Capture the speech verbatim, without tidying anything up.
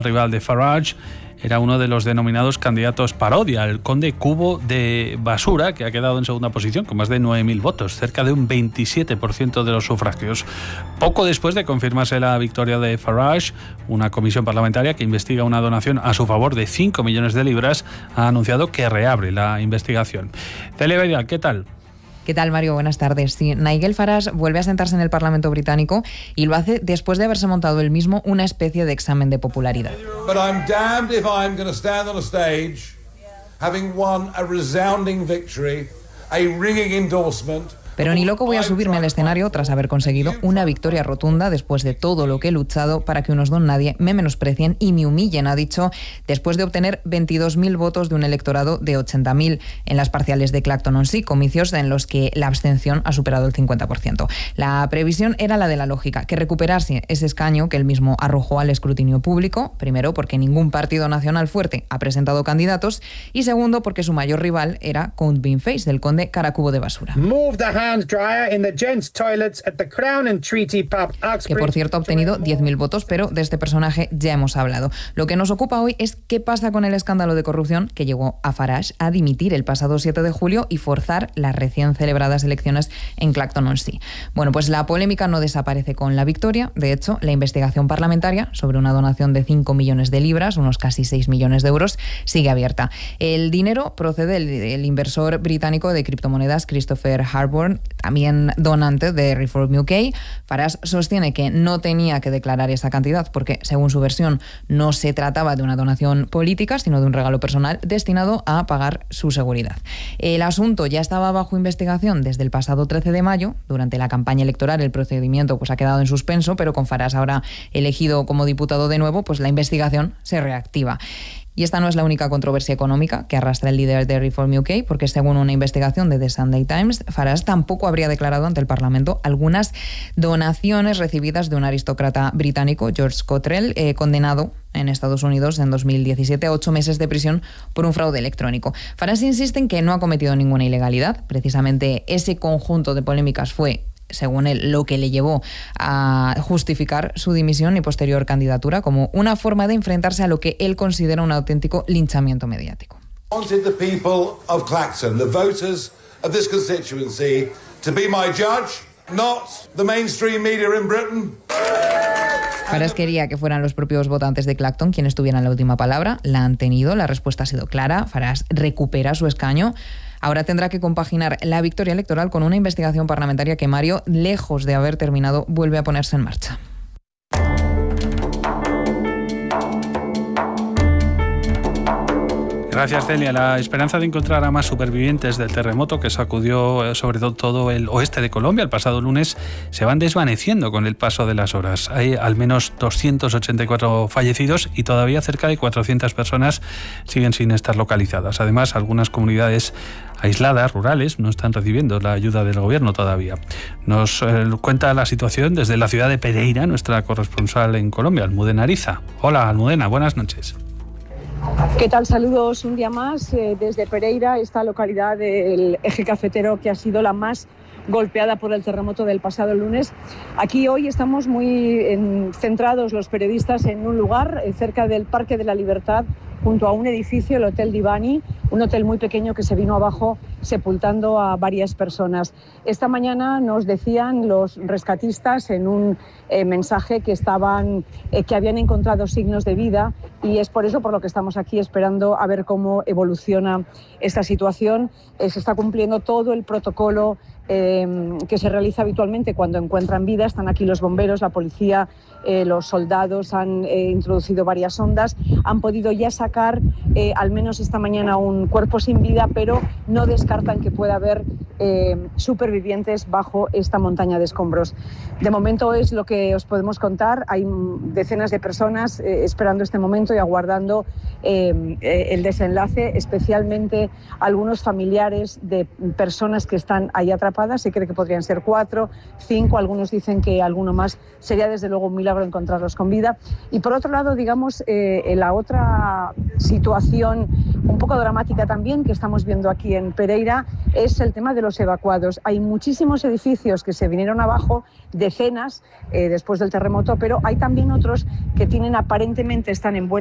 rival de Farage, era uno de los denominados candidatos parodia, el conde Cubo de Basura, que ha quedado en segunda posición con más de nueve mil votos, cerca de un veintisiete por ciento de los sufragios. Poco después de confirmarse la victoria de Farage, una comisión parlamentaria que investiga una donación a su favor de cinco millones de libras ha anunciado que reabre la investigación. Celia Vidal, ¿qué tal? ¿Qué tal, Mario? Buenas tardes. Sí, Nigel Farage vuelve a sentarse en el Parlamento británico y lo hace después de haberse montado él mismo una especie de examen de popularidad. But I'm damned if I'm going to stand on a stage having won a resounding victory, a ringing endorsement. Pero ni loco voy a subirme al escenario tras haber conseguido una victoria rotunda después de todo lo que he luchado para que unos don nadie me menosprecien y me humillen, ha dicho, después de obtener veintidós mil votos de un electorado de ochenta mil en las parciales de Clacton-on-Sea, comicios en los que la abstención ha superado el cincuenta por ciento. La previsión era la de la lógica, que recuperase ese escaño que él mismo arrojó al escrutinio público, primero porque ningún partido nacional fuerte ha presentado candidatos y segundo porque su mayor rival era Count Beanface, del conde Caracubo de Basura. Que por cierto ha obtenido diez mil votos, pero de este personaje ya hemos hablado. Lo que nos ocupa hoy es qué pasa con el escándalo de corrupción que llevó a Farage a dimitir el pasado siete de julio y forzar las recién celebradas elecciones en Clacton-on-Sea. Bueno, pues la polémica no desaparece con la victoria. De hecho, la investigación parlamentaria sobre una donación de cinco millones de libras, unos casi seis millones de euros, sigue abierta. El dinero procede del, del inversor británico de criptomonedas Christopher Harborn, también donante de Reform U K. Farage sostiene que no tenía que declarar esa cantidad porque, según su versión, no se trataba de una donación política, sino de un regalo personal destinado a pagar su seguridad. El asunto ya estaba bajo investigación desde el pasado trece de mayo. Durante la campaña electoral el procedimiento pues, ha quedado en suspenso, pero con Farage ahora elegido como diputado de nuevo, pues la investigación se reactiva. Y esta no es la única controversia económica que arrastra el líder de Reform U K, porque según una investigación de The Sunday Times, Farage tampoco habría declarado ante el Parlamento algunas donaciones recibidas de un aristócrata británico, George Cottrell, eh, condenado en Estados Unidos en dos mil diecisiete a ocho meses de prisión por un fraude electrónico. Farage insiste en que no ha cometido ninguna ilegalidad. Precisamente ese conjunto de polémicas fue, según él, lo que le llevó a justificar su dimisión y posterior candidatura como una forma de enfrentarse a lo que él considera un auténtico linchamiento mediático. Wanted the people of Clacton, the voters of this constituency, to be my judge, not the mainstream media in Britain. Farage quería que fueran los propios votantes de Clacton quienes tuvieran la última palabra. La han tenido, la respuesta ha sido clara. Farage recupera su escaño. Ahora tendrá que compaginar la victoria electoral con una investigación parlamentaria que, Mario, lejos de haber terminado, vuelve a ponerse en marcha. Gracias, Celia. La esperanza de encontrar a más supervivientes del terremoto que sacudió sobre todo todo el oeste de Colombia el pasado lunes se van desvaneciendo con el paso de las horas. Hay al menos doscientos ochenta y cuatro fallecidos y todavía cerca de cuatrocientas personas siguen sin estar localizadas. Además, algunas comunidades aisladas, rurales, no están recibiendo la ayuda del gobierno todavía. Nos eh, cuenta la situación desde la ciudad de Pereira, nuestra corresponsal en Colombia, Almudena Ariza. Hola, Almudena, buenas noches. ¿Qué tal? Saludos un día más eh, desde Pereira, esta localidad del eje cafetero que ha sido la más golpeada por el terremoto del pasado lunes. Aquí hoy estamos muy en, centrados los periodistas en un lugar eh, cerca del Parque de la Libertad, junto a un edificio, el Hotel Divani, un hotel muy pequeño que se vino abajo sepultando a varias personas. Esta mañana nos decían los rescatistas en un eh, mensaje que, estaban, eh, que habían encontrado signos de vida y es por eso por lo que estamos aquí esperando a ver cómo evoluciona esta situación. Eh, se está cumpliendo todo el protocolo eh, que se realiza habitualmente cuando encuentran vida. Están aquí los bomberos, la policía, eh, los soldados han eh, introducido varias sondas, han podido ya sacar eh, al menos esta mañana un cuerpo sin vida, pero no descartan que pueda haber eh, supervivientes bajo esta montaña de escombros. De momento es lo que os podemos contar. Hay decenas de personas eh, esperando este momento y aguardando eh, eh, el desenlace, especialmente algunos familiares de personas que están ahí atrapadas. Se cree que podrían ser cuatro, cinco, algunos dicen que alguno más. Sería desde luego un milagro encontrarlos con vida. Y por otro lado, digamos, eh, la otra situación un poco dramática también que estamos viendo aquí en Pereira es el tema de los evacuados. Hay muchísimos edificios que se vinieron abajo, decenas, eh, después del terremoto, pero hay también otros que tienen aparentemente están en buen